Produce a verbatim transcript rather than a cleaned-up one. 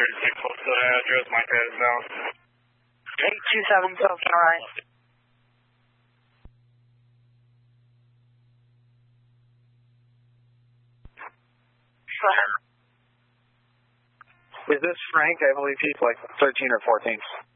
thirty-six, what's the address? My pad is down. eight two seven South Alright. Is this Frank? I believe he's like thirteen or fourteen.